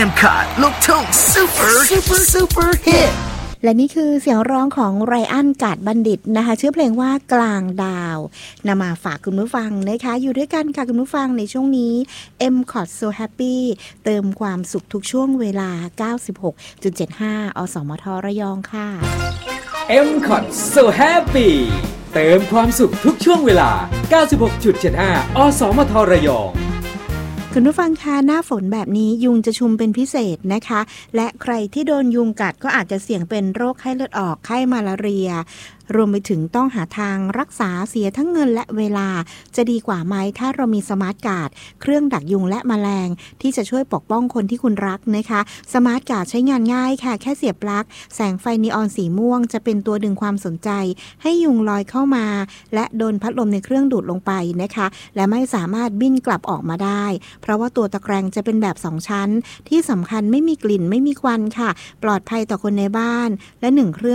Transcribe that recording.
M-Cut ลูกทุ่ง Super Hit และนี่คือเสียงร้องของไรอันกาดบัณฑิตนะคะชื่อเพลงว่ากลางดาวนำมาฝากคุณผู้ฟังนะคะอยู่ด้วยกันค่ะคุณผู้ฟังในช่วงนี้ M-Cut So Happy เติมความสุขทุกช่วงเวลา 96.75 อสมทระยองค่ะ M-Cut So Happy เติมความสุขทุกช่วงเวลา 96.75 อสมทระยองคุณผู้ฟังคะหน้าฝนแบบนี้ยุงจะชุมเป็นพิเศษนะคะและใครที่โดนยุงกัดก็อาจจะเสี่ยงเป็นโรคไข้เลือดออกไข้มาลาเรียรวมไปถึงต้องหาทางรักษาเสียทั้งเงินและเวลาจะดีกว่าไหมถ้าเรามีสมาร์ทการ์ดเครื่องดักยุงและแมลงที่จะช่วยปกป้องคนที่คุณรักนะคะสมาร์ทการ์ดใช้งานง่ายค่ะแค่เสียบปลั๊กแสงไฟนีออนสีม่วงจะเป็นตัวดึงความสนใจให้ยุงลอยเข้ามาและโดนพัดลมในเครื่องดูดลงไปนะคะและไม่สามารถบิ้นกลับออกมาได้เพราะว่าตัวตะแกรงจะเป็นแบบ2ชั้นที่สำคัญไม่มีกลิ่นไม่มีควันค่ะปลอดภัยต่อคนในบ้านและ1เครื่อง